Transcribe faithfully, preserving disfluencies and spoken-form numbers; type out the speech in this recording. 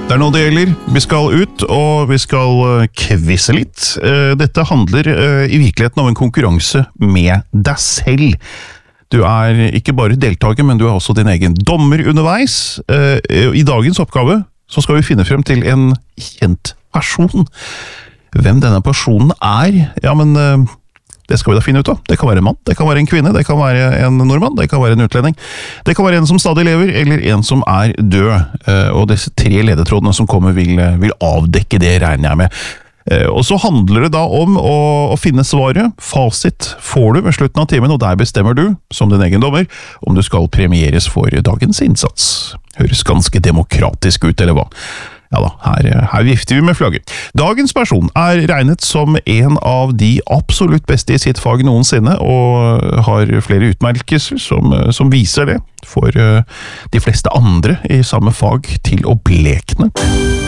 Det er nå det gjelder. Vi skal ut, og vi skal kvisse litt. Dette handler i virkeligheten om en konkurranse med deg selv. Du er ikke bare deltaker, men du er også din egen dommer underveis. I dagens oppgave så skal vi finne frem til en kjent person. Hvem denne personen er, ja, men det skal vi da finne ut av. Det kan være en mann, det kan være en kvinne, det kan være en nordmann, det kan være en utlending. Det kan være en som stadig lever, eller en som er død. Og disse tre ledetrådene som kommer vil, vil avdekke det, regner jeg med. Og så handler det da om å, å finne svaret. Fasit får du ved slutten av timen, og der bestemmer du, som din egen dommer, om du skal premieres for dagens innsats. Høres ganske demokratisk ut, eller hva? Ja da, her, her vifter vi med flagget. Dagens person er regnet som en av de absolutt beste i sitt fag noensinne, og har flere utmerkelser som, som viser det for de fleste andre i samme fag til å blekne.